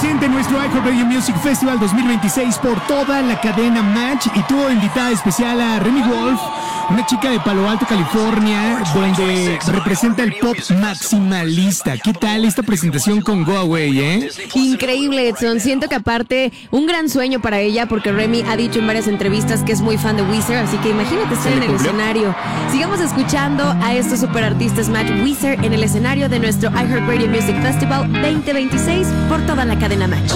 presente en nuestro iHeartRadio Music Festival 2026 por toda la cadena Match y tuvo invitada especial a Remy Wolf, una chica de Palo Alto, California, donde representa el pop maximalista. ¿Qué tal esta presentación con Go Away, Increíble, Edson. Siento que aparte, un gran sueño para ella, porque Remy ha dicho en varias entrevistas que es muy fan de Weezer, así que imagínate estar en el escenario. Sigamos escuchando a estos superartistas Match, Weezer en el escenario de nuestro iHeartRadio Music Festival 2026 por toda la cadena Match.